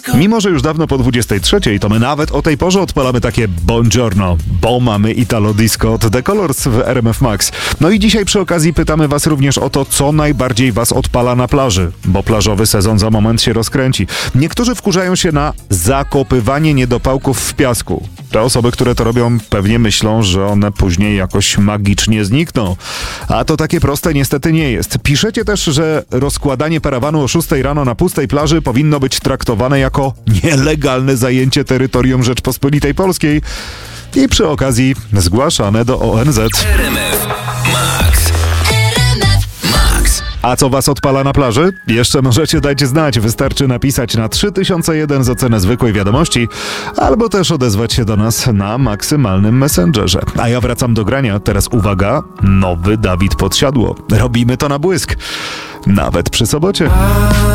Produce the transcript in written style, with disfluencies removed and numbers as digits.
Mimo że już dawno po 23, to my nawet o tej porze odpalamy takie buongiorno, bo mamy Italo Disco od The Colors w RMF Max. No i dzisiaj przy okazji pytamy was również o to, co najbardziej was odpala na plaży, bo plażowy sezon za moment się rozkręci. Niektórzy wkurzają się na zakopywanie niedopałków w piasku. Te osoby, które to robią, pewnie myślą, że one później jakoś magicznie znikną. A to takie proste niestety nie jest. Piszecie też, że rozkładanie parawanu o 6 rano na pustej plaży powinno być traktowane jako nielegalne zajęcie terytorium Rzeczpospolitej Polskiej i przy okazji zgłaszane do ONZ. RMF Max. A co was odpala na plaży? Jeszcze możecie dać znać. Wystarczy napisać na 3001 z ocenę zwykłej wiadomości albo też odezwać się do nas na maksymalnym Messengerze. A ja wracam do grania. Teraz uwaga, nowy Dawid Podsiadło. Robimy to na błysk. Nawet przy sobocie.